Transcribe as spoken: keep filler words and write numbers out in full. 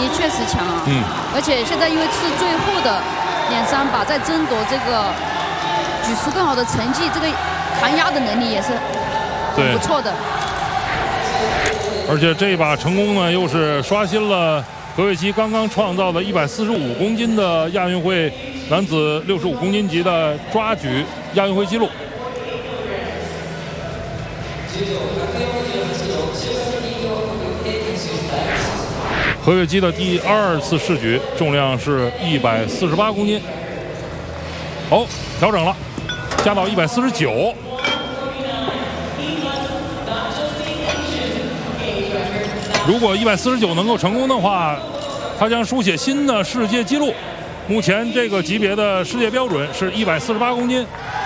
力确实强啊。 嗯。 而且现在因为是最后的两三把，在争夺这个举出更好的成绩，这个抗压的能力也是很不错的。 而且这一把成功呢，又是刷新了何伟基刚刚创造的一百四十五公斤的亚运会男子六十五公斤级的抓举亚运会纪录。何伟基的第二次试举重量是一百四十八公斤。哦，调整了，加到一百四十九。如果一百四十九能够成功的话，他将书写新的世界纪录。目前这个级别的世界标准是一百四十八公斤。